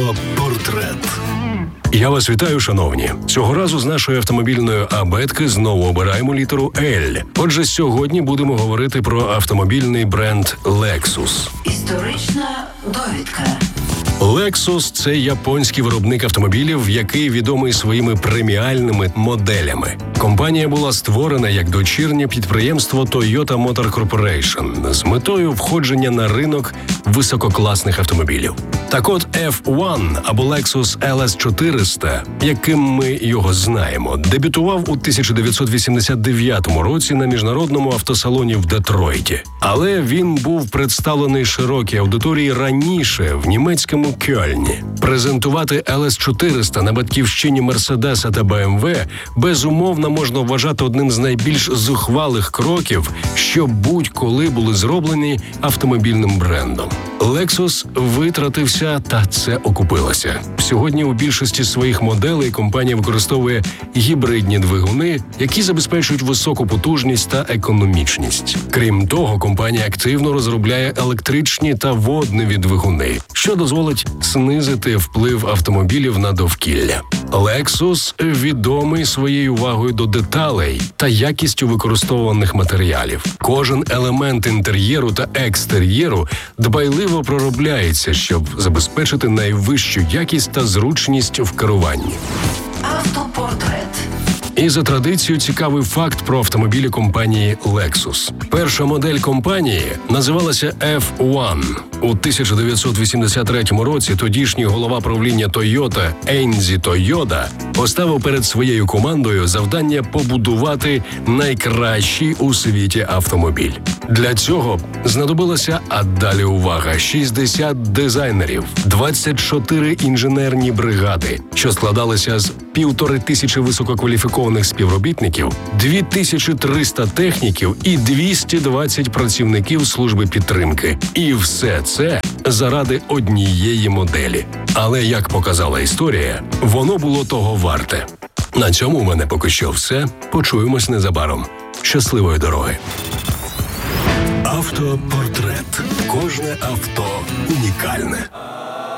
Автопортрет. Я вас вітаю, шановні. Цього разу з нашої автомобільної абетки знову обираємо літеру «Л». Отже, сьогодні будемо говорити про автомобільний бренд Lexus. Історична довідка. Lexus – це японський виробник автомобілів, який відомий своїми преміальними моделями. Компанія була створена як дочірнє підприємство Toyota Motor Corporation з метою входження на ринок висококласних автомобілів. Так от F1 або Lexus LS400, яким ми його знаємо, дебютував у 1989 році на міжнародному автосалоні в Детройті. Але він був представлений широкій аудиторії раніше в німецькому Кьольні. Презентувати LS400 на батьківщині Мерседеса та БМВ безумовно можна вважати одним з найбільш зухвалих кроків, що будь-коли були зроблені автомобільним брендом. Lexus витратився, та це окупилося. Сьогодні у більшості своїх моделей компанія використовує гібридні двигуни, які забезпечують високу потужність та економічність. Крім того, компанія активно розробляє електричні та водневі двигуни, що дозволить знизити вплив автомобілів на довкілля. Lexus відомий своєю увагою до деталей та якістю використовуваних матеріалів. Кожен елемент інтер'єру та екстер'єру дбайливо проробляється, щоб забезпечити найвищу якість та зручність в керуванні. Автопортрет. І за традицією цікавий факт про автомобілі компанії Lexus. Перша модель компанії називалася F1. У 1983 році тодішній голова правління Toyota Ейнзі Тойода поставив перед своєю командою завдання побудувати найкращий у світі автомобіль. Для цього знадобилося, а далі увага, 60 дизайнерів, 24 інженерні бригади, що складалися з 1500 висококваліфікованих співробітників, 2300 техніків і 220 працівників служби підтримки. І все це заради однієї моделі. Але, як показала історія, воно було того варте. На цьому в мене поки що все. Почуємось незабаром. Щасливої дороги. Автопортрет. Кожне авто унікальне.